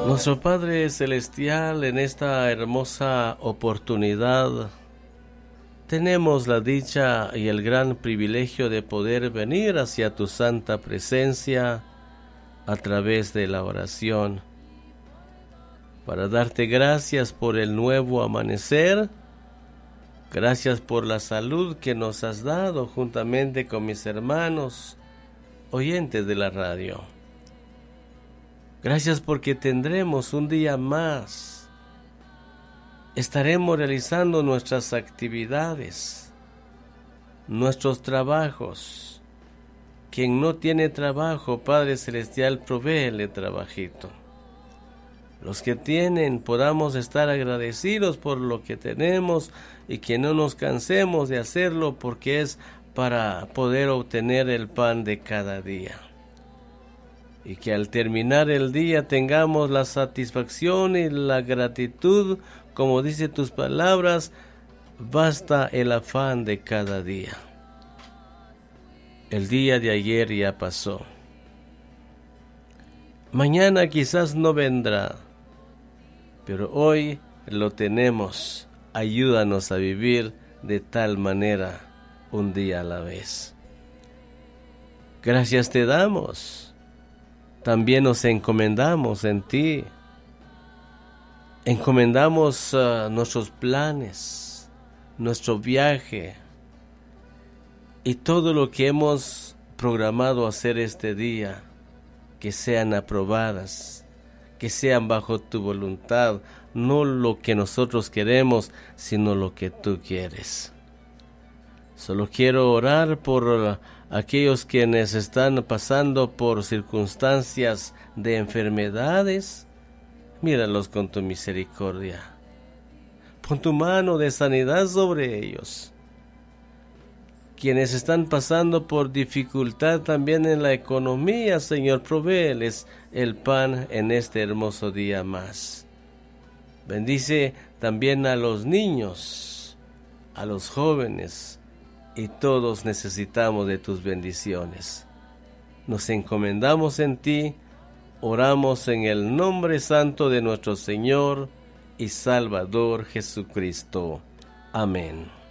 Nuestro Padre Celestial, en esta hermosa oportunidad, tenemos la dicha y el gran privilegio de poder venir hacia tu santa presencia a través de la oración, para darte gracias por el nuevo amanecer, gracias por la salud que nos has dado juntamente con mis hermanos oyentes de la radio. Gracias porque tendremos un día más. Estaremos realizando nuestras actividades, nuestros trabajos. Quien no tiene trabajo, Padre Celestial, provéele trabajito. Los que tienen, podamos estar agradecidos por lo que tenemos y que no nos cansemos de hacerlo, porque es para poder obtener el pan de cada día. Y que al terminar el día tengamos la satisfacción y la gratitud, como dice tus palabras, basta el afán de cada día. El día de ayer ya pasó. Mañana quizás no vendrá, pero hoy lo tenemos. Ayúdanos a vivir de tal manera, un día a la vez. Gracias te damos. También nos encomendamos en ti. Encomendamos nuestros planes, nuestro viaje y todo lo que hemos programado hacer este día, que sean aprobadas, que sean bajo tu voluntad, no lo que nosotros queremos, sino lo que tú quieres. Solo quiero orar por aquellos quienes están pasando por circunstancias de enfermedades. Míralos con tu misericordia. Pon tu mano de sanidad sobre ellos. Quienes están pasando por dificultad también en la economía, Señor, provéeles el pan en este hermoso día más. Bendice también a los niños, a los jóvenes, y todos necesitamos de tus bendiciones. Nos encomendamos en ti, oramos en el nombre santo de nuestro Señor y Salvador Jesucristo. Amén.